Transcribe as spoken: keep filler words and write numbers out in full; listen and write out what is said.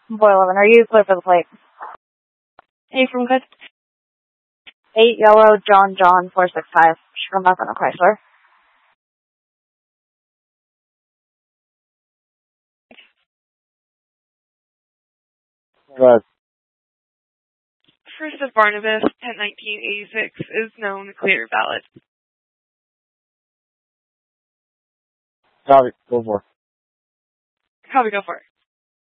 Boy eleven, are you clear for the plate? Hey, from good. Eight yellow, John John four six five. Should come back on a Chrysler. Right. First of Barnabas, ten nineteen eighty-six, is known clear valid. Copy. Go for it. Copy, go for it.